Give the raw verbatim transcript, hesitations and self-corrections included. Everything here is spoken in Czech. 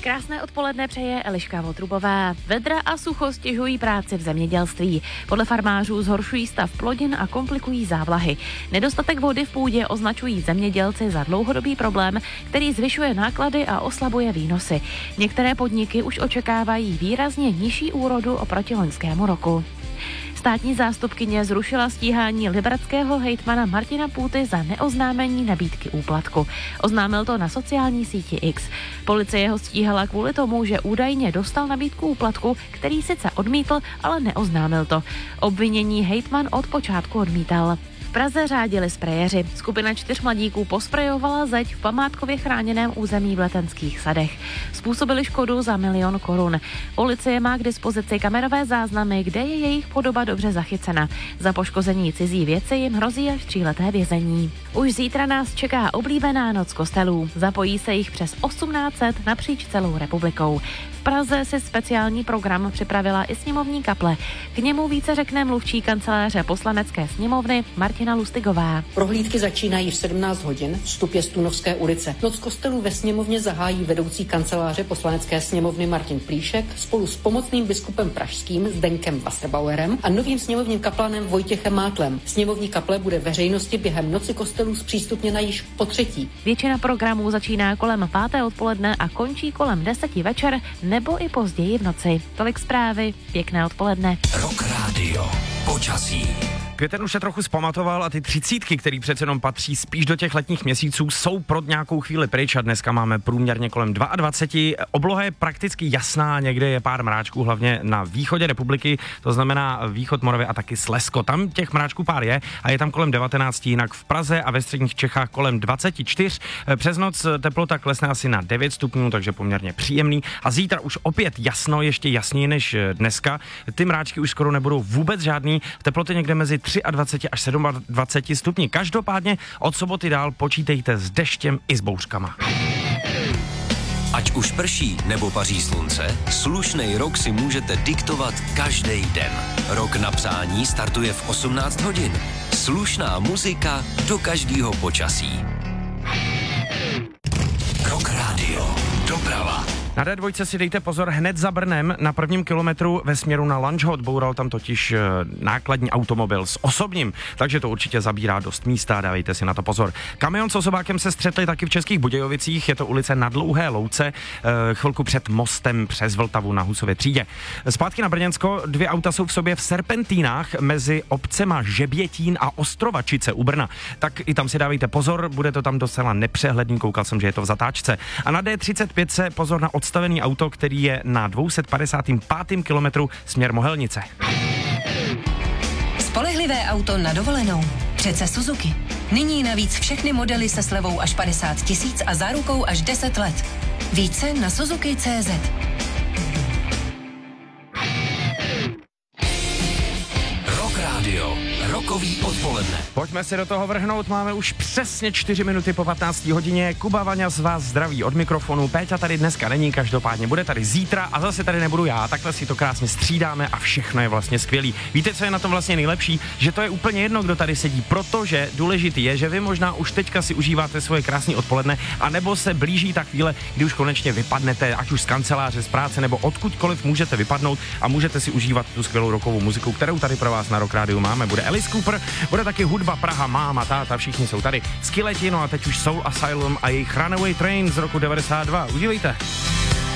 Krásné odpoledne přeje Eliška Votrubová. Vedra a sucho stěžují práci v zemědělství. Podle farmářů zhoršují stav plodin a komplikují závlahy. Nedostatek vody v půdě označují zemědělci za dlouhodobý problém, který zvyšuje náklady a oslabuje výnosy. Některé podniky už očekávají výrazně nižší úrodu oproti loňskému roku. Státní zástupkyně zrušila stíhání libereckého hejtmana Martina Půty za neoznámení nabídky úplatku. Oznámil to na sociální síti X. Policie ho stíhala kvůli tomu, že údajně dostal nabídku úplatku, který sice odmítl, ale neoznámil to. Obvinění hejtman od počátku odmítal. V Praze řádili sprejeři. Skupina čtyř mladíků posprejovala zeď v památkově chráněném území v Letenských sadech. Způsobili škodu za milion korun. Policie má k dispozici kamerové záznamy, kde je jejich podoba dobře zachycena. Za poškození cizí věci jim hrozí až tříleté vězení. Už zítra nás čeká oblíbená noc kostelů. Zapojí se jich přes osmnáct set napříč celou republikou. V Praze si speciální program připravila i sněmovní kaple. K němu více řekne mluvčí kanceláře Poslanecké sněmovny Martina Lustigová. Prohlídky začínají v sedmnáct hodin, vstup je z Tunovské ulice. Noc kostelů ve sněmovně zahájí vedoucí kanceláře Poslanecké sněmovny Martin Plíšek spolu s pomocným biskupem pražským Zdenkem Wasserbauerem a novým sněmovním kaplanem Vojtěchem Mátlem. Sněmovní kaple bude veřejnosti během noci kostelů zpřístupněna již po třetí. Většina programů začíná kolem páté odpoledne a končí kolem deseti večer nebo i později v noci. Tolik zprávy, pěkné odpoledne. Rock Radio, počasí. Květen už se trochu zpamatoval a ty třicítky, který přece jenom patří spíš do těch letních měsíců, jsou pro nějakou chvíli pryč a dneska máme průměrně kolem dvacet dva. Obloha je prakticky jasná, někde je pár mráčků, hlavně na východě republiky, to znamená východ Moravy a taky Slezsko. Tam těch mráčků pár je a je tam kolem devatenáct, jinak v Praze a ve středních Čechách kolem dvacet čtyři. Přes noc teplota klesne asi na devět stupňů, takže poměrně příjemný. A zítra už opět jasno, ještě jasněji než dneska. Ty mráčky už skoro nebudou vůbec žádný. Teploty někde mezi dvacet tři až dvacet sedm stupňů. Každopádně od soboty dál počítejte s deštěm i s bouřkama. Ať už prší nebo paří slunce, slušnej rok si můžete diktovat každý den. Rok na přání startuje v osmnáct hodin. Slušná muzika do každého počasí. Rock Radio. Doprava. Na dé dva si dejte pozor hned za Brnem na prvním kilometru ve směru na Lanžhot. Boural tam totiž nákladní automobil s osobním, takže to určitě zabírá dost místa, dávejte si na to pozor. Kamion s osobákem se střetli taky v Českých Budějovicích, je to ulice na Dlouhé Louce, chvilku před mostem přes Vltavu na Husově třídě. Zpátky na Brněnsko, dvě auta jsou v sobě v serpentínách mezi obcema Žebětín a Ostrovačice u Brna. Tak i tam si dávejte pozor, bude to tam docela nepřehledný, koukal jsem, že je to v zatáčce. A na dé třicet pět se pozor na odstavený auto, který je na dvě stě padesát pět kilometru směr Mohelnice. Spolehlivé auto na dovolenou. Přece Suzuki. Nyní navíc všechny modely se slevou až padesát tisíc a zárukou až deset let. Více na Suzuki tečka cé zet. Rock Radio. Rokový odpoledne. Pojďme se do toho vrhnout, máme už přesně čtyři minuty po patnácté hodině. Kuba Vaňa z vás zdraví od mikrofonu. Péťa tady dneska není, každopádně bude tady zítra a zase tady nebudu já. Takhle si to krásně střídáme a všechno je vlastně skvělý. Víte, co je na tom vlastně nejlepší? Že to je úplně jedno, kdo tady sedí, protože důležitý je, že vy možná už teďka si užíváte svoje krásné odpoledne, anebo se blíží ta chvíle, kdy už konečně vypadnete, ať už z kanceláře, z práce nebo odkudkoliv můžete vypadnout a můžete si užívat tu skvělou rockovou muziku, kterou tady pro vás na Rock Radio máme. Bude Alice Cooper, bude taky hudba Praha, máma, táta, všichni jsou tady. Skileti, no a teď už Soul Asylum a jejich Runaway Train z roku devadesát dva. Užívejte.